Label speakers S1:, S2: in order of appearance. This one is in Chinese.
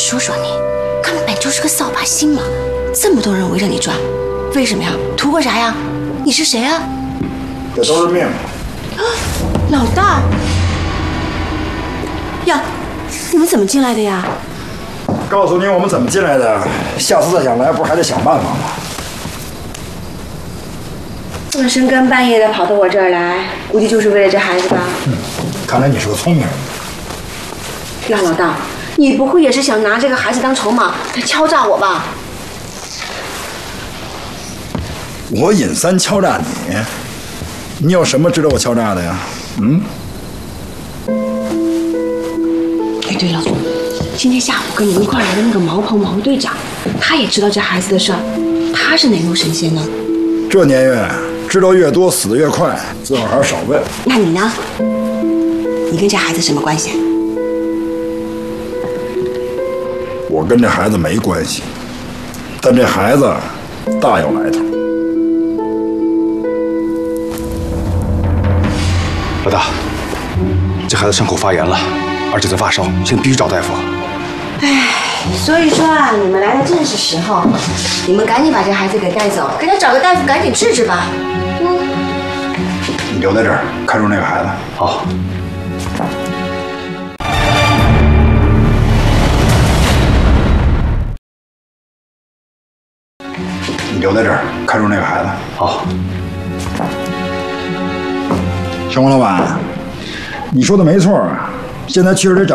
S1: 说说你，根本就是个扫把星嘛！这么多人围着你转，为什么呀？图个啥呀？你是谁啊？
S2: 这都是命。
S1: 老大呀，你们怎么进来的呀？
S2: 告诉你我们怎么进来的，下次再想来，不是还得想办法吗？
S1: 这么深更半夜的跑到我这儿来，估计就是为了这孩子吧？
S2: 看来你是个聪明人。
S1: 呀，老大，你不会也是想拿这个孩子当筹码来敲诈我吧？
S2: 我尹三敲诈你，你有什么值得我敲诈的呀？
S1: 哎，对了，今天下午跟你们一块来的那个毛鹏毛队长，他也知道这孩子的事儿，他是哪路神仙呢？
S2: 这年月，知道越多，死得越快，最好还是少问。
S1: 那你呢？你跟这孩子什么关系？
S2: 我跟这孩子没关系，但这孩子大有来头。
S3: 老大，这孩子伤口发炎了，而且在发烧，现在必须找大夫。
S1: 哎，所以说啊，你们来的正是时候，你们赶紧把这孩子给带走，给他找个大夫赶紧治治吧。
S2: 你留在这儿，看住那个孩子。
S3: 好。
S2: 你留在这儿，看住那个孩子。
S3: 好。
S2: 熊老板，你说的没错啊，现在确实得找。